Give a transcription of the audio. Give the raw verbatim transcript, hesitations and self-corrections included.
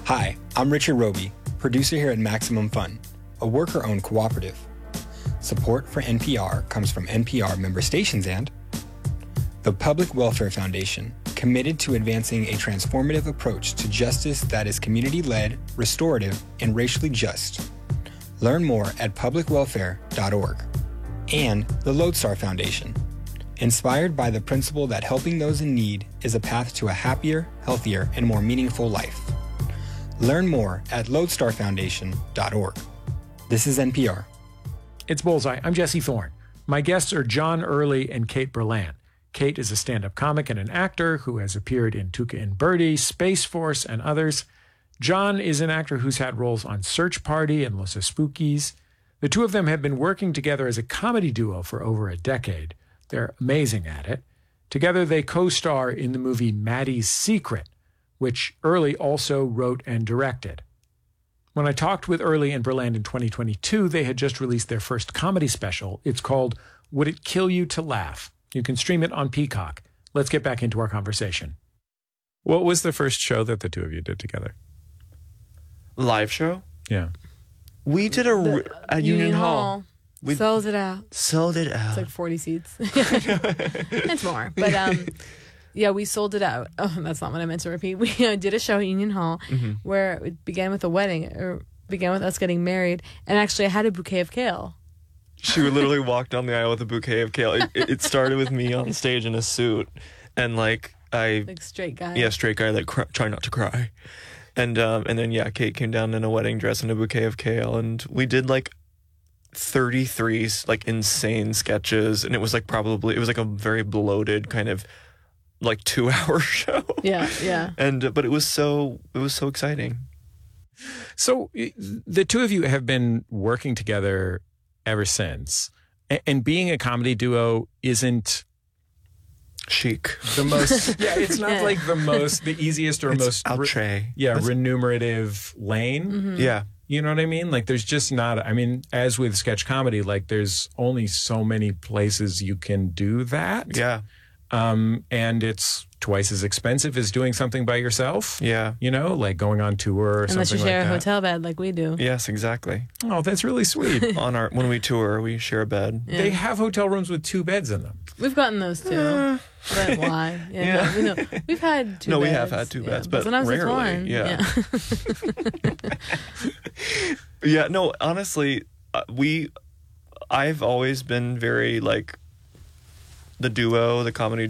Hi, I'm Richard Roby, producer here at Maximum Fun, a worker-owned cooperative. Support for N P R comes from N P R member stations and the Public Welfare Foundation, committed to advancing a transformative approach to justice that is community-led, restorative, and racially just. Learn more at public welfare dot org. And the Lodestar Foundation, inspired by the principle that helping those in need is a path to a happier, healthier, and more meaningful life. Learn more at lodestar foundation dot org. This is N P R. It's Bullseye. I'm Jesse Thorne. My guests are John Early and Kate Berlant. Kate is a stand-up comic and an actor who has appeared in Tuca and Birdie, Space Force, and others. John is an actor who's had roles on Search Party and Los Spookies. The two of them have been working together as a comedy duo for over a decade. They're amazing at it. Together, they co-star in the movie Maddie's Secret, which Early also wrote and directed. When I talked with Early and Berlant in twenty twenty-two, they had just released their first comedy special. It's called Would It Kill You to Laugh? You can stream it on Peacock. Let's get back into our conversation. What was the first show that the two of you did together? Live show? Yeah. We did a The, at Union, Hall. We Sold it out. sold it out. It's like forty seats. It's more. But um, yeah, we sold it out. Oh, that's not what I meant to repeat. We uh, did a show at Union Hall Mm-hmm. where it began with a wedding, or began with us getting married. And actually, I had a bouquet of kale. She literally walked down the aisle with a bouquet of kale. It, it started with me on stage in a suit, and like I, Like straight guy. yeah, straight guy that cry, try not to cry, and um, and then yeah, Kate came down in a wedding dress and a bouquet of kale, and we did like thirty-three like insane sketches, and it was like probably it was like a very bloated kind of like two hour show. Yeah, yeah. And uh, but it was so it was so exciting. So y- the two of you have been working together ever since. A- And being a comedy duo isn't Chic. the most, yeah, it's not Yeah. like the most, the easiest or It's most, re- outre. yeah, That's- remunerative lane. Mm-hmm. Yeah. You know what I mean? Like there's just not, I mean, as with sketch comedy, like there's only so many places you can do that. Yeah. Um, and it's twice as expensive as doing something by yourself. Yeah. You know, like going on tour or Unless you something share like a that. hotel bed like we do. Yes, exactly. Oh, that's really sweet. On our when we tour, we share a bed. Yeah. They have hotel rooms with two beds in them. We've gotten those too. But why? Yeah, Yeah. No, we know. We've had two No, we beds. have had two Yeah, beds, but sometimes it's rarely, one. yeah. Yeah, no, honestly, uh, we I've always been very like the duo, the comedy